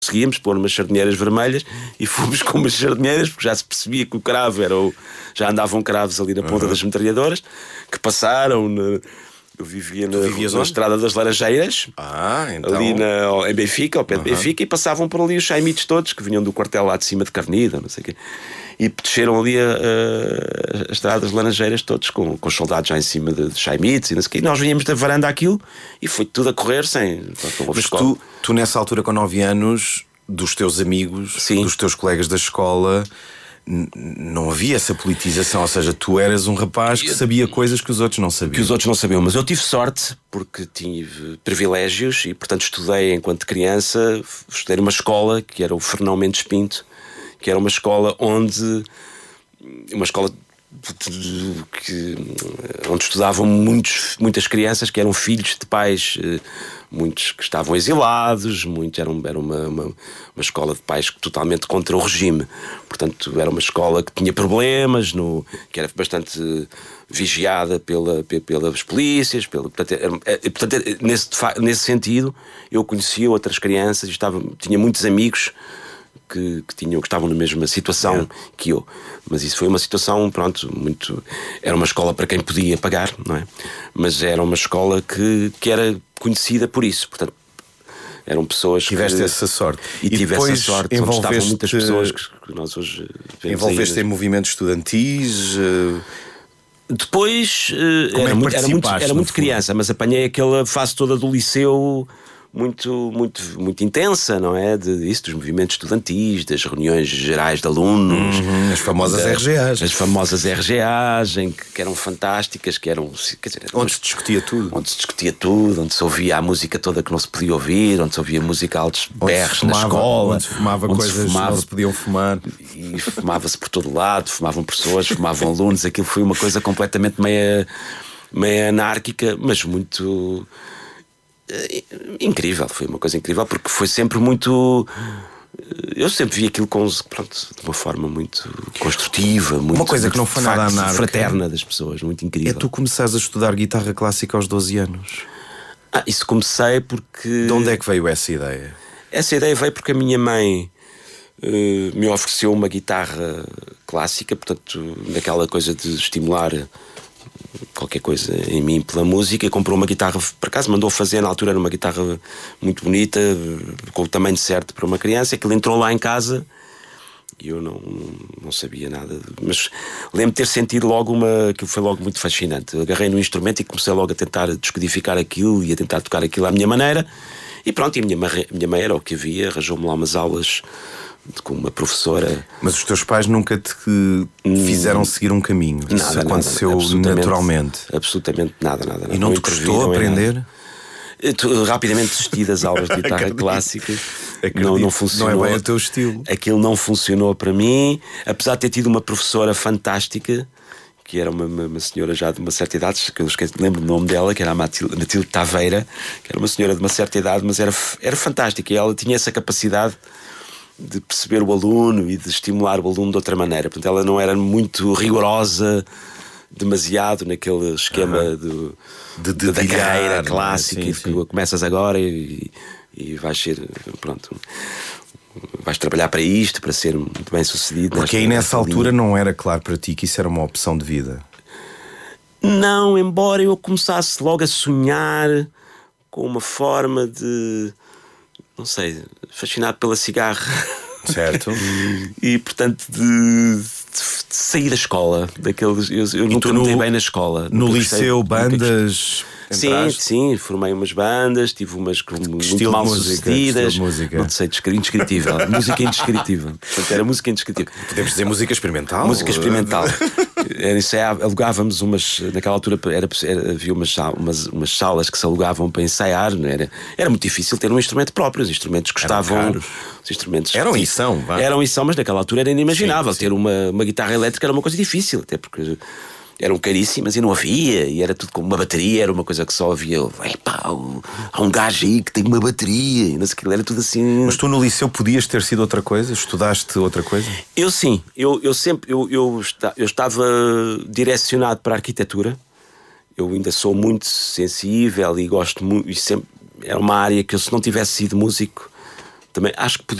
conseguíamos pôr umas sardinheiras vermelhas e fomos com umas sardinheiras, porque já se percebia que o cravo era já andavam cravos ali na ponta das metralhadoras, que passaram. Eu vivia na Estrada das Laranjeiras, então... ali em Benfica, ao pé de Benfica, e passavam por ali os chaimitos todos que vinham do quartel lá de cima de Carnida, não sei o quê. E desceram ali a Estrada das Laranjeiras todos com os soldados já em cima de chaimites e não sei o quê. E nós vinhamos da varanda aquilo e foi tudo a correr sem. Mas tu nessa altura, com 9 anos, dos teus amigos, sim, dos teus colegas da escola, não havia essa politização, ou seja, tu eras um rapaz que sabia coisas que os outros não sabiam. Que os outros não sabiam, mas eu tive sorte porque tive privilégios e, portanto, estudei enquanto criança, estudei numa escola que era o Fernão Mendes Pinto, que era uma escola onde estudavam muitas crianças que eram filhos de pais, muitos que estavam exilados, era uma escola de pais totalmente contra o regime. Portanto, era uma escola que tinha problemas, que era bastante vigiada pelas polícias. Portanto, nesse sentido, eu conhecia outras crianças e tinha muitos amigos que estavam na mesma situação que eu. Mas isso foi uma situação, era uma escola para quem podia pagar, não é? Mas era uma escola que era conhecida por isso. Portanto, eram pessoas Tiveste essa sorte. E tive essa sorte, onde estavam muitas pessoas que nós hoje vemos. Envolveste em movimentos estudantis? Depois era é muito criança, mas apanhei aquela fase toda do liceu muito intensa, não é? Dos movimentos estudantis, das reuniões gerais de alunos, as famosas RGAs. As famosas RGAs, que eram fantásticas, onde se discutia tudo. Onde se discutia tudo, onde se ouvia a música toda que não se podia ouvir, onde se ouvia música altos berros na escola. Onde se fumava coisas que não se podiam fumar. E fumava-se por todo lado, fumavam pessoas, fumavam alunos. Aquilo foi uma coisa completamente meio anárquica, mas muito... incrível, foi uma coisa incrível, porque foi sempre muito... Eu sempre vi aquilo de uma forma muito construtiva, uma coisa que não foi nada anárquica, fraterna das pessoas, muito incrível. É tu começares a estudar guitarra clássica aos 12 anos. Isso comecei porque... De onde é que veio essa ideia? Essa ideia veio porque a minha mãe me ofereceu uma guitarra clássica, portanto, naquela coisa de estimular qualquer coisa em mim pela música, e comprou uma guitarra, por acaso mandou fazer, na altura era uma guitarra muito bonita, com o tamanho certo para uma criança. Aquilo entrou lá em casa e eu não sabia nada, mas lembro de ter sentido logo aquilo foi logo muito fascinante. Eu agarrei no instrumento e comecei logo a tentar descodificar aquilo e a tentar tocar aquilo à minha maneira, e pronto, e a minha mãe era o que havia, arranjou-me lá umas aulas com uma professora. Mas os teus pais nunca te fizeram seguir um caminho? Isso aconteceu naturalmente? Absolutamente nada. E não te custou aprender? Rapidamente desisti das aulas de guitarra clássica. Não funcionou. Não é bem o teu estilo. Aquilo não funcionou para mim, apesar de ter tido uma professora fantástica, que era uma senhora já de uma certa idade, que eu lembro o nome dela, que era a Matilde Taveira, que era uma senhora de uma certa idade, mas era fantástica, e ela tinha essa capacidade de perceber o aluno e de estimular o aluno de outra maneira. Portanto, ela não era muito rigorosa, demasiado naquele esquema da carreira clássica, que começas agora e vais ser, vais trabalhar para isto, para ser muito bem sucedido. Porque aí nessa altura não era claro para ti que isso era uma opção de vida? Não, embora eu começasse logo a sonhar com uma forma de... não sei, fascinado pela cigarra. Certo. E portanto de sair da escola, daqueles. Eu nunca me dei bem na escola. No liceu, bandas. Sim, formei umas bandas, tive umas muito mal sucedidas. Não sei, indescritível. Música indescritível. Portanto, era música indescritível. Podemos dizer música experimental? Música experimental. Alugávamos naquela altura havia umas salas que se alugavam para ensaiar, não era? Era muito difícil ter um instrumento próprio. Os instrumentos custavam. Os instrumentos eram e são, mas naquela altura era inimaginável. Sim. Ter uma guitarra elétrica era uma coisa difícil, até porque eram caríssimas e não havia, e era tudo com uma bateria, era uma coisa que só havia. Há um gajo aí que tem uma bateria, e não sei o que, era tudo assim. Mas tu no liceu podias ter sido outra coisa? Estudaste outra coisa? Eu sim, eu sempre estava direcionado para a arquitetura. Eu ainda sou muito sensível e gosto muito, e sempre era uma área que eu, se não tivesse sido músico, também acho que